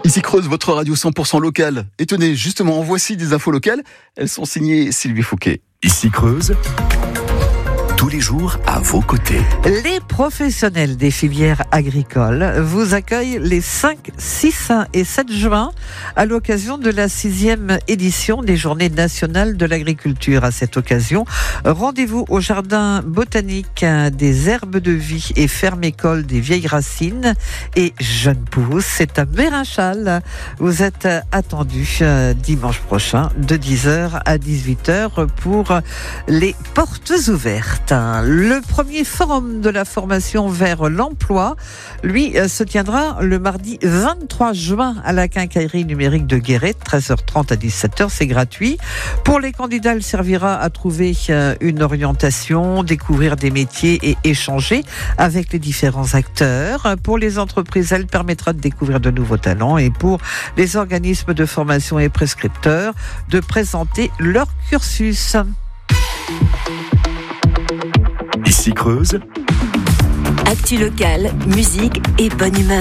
Ici Creuse, votre radio 100% locale. Et tenez, justement, en voici des infos locales. Elles sont signées Sylvie Fouquet. Ici Creuse, tous les jours à vos côtés. Les professionnels des filières agricoles vous accueillent les 5, 6 et 7 juin à l'occasion de la 6e édition des Journées nationales de l'agriculture. À cette occasion, rendez-vous au jardin botanique des herbes de vie et ferme école des vieilles racines et jeunes pousses. C'est à Mérinchal. Vous êtes attendus dimanche prochain de 10h à 18h pour les portes ouvertes. Le premier forum de la formation vers l'emploi, lui, se tiendra le mardi 23 juin à la quincaillerie numérique de Guéret, 13h30 à 17h, c'est gratuit. Pour les candidats, il servira à trouver une orientation, découvrir des métiers et échanger avec les différents acteurs. Pour les entreprises, elle permettra de découvrir de nouveaux talents et pour les organismes de formation et prescripteurs, de présenter leur cursus. Ici Creuse, actu locale, musique et bonne humeur.